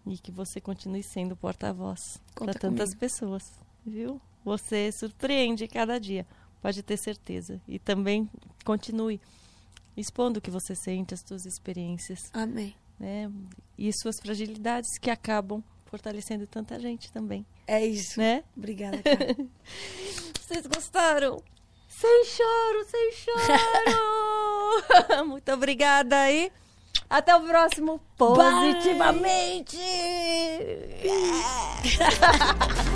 E que você continue sendo porta-voz para tantas pessoas, viu? Você surpreende cada dia, pode ter certeza. E também continue expondo o que você sente, as suas experiências. Amém. Né? E suas fragilidades que acabam fortalecendo tanta gente também. É isso. Né? Obrigada, cara. Vocês gostaram? Sem choro, sem choro! Muito obrigada aí. Até o próximo Positivamente!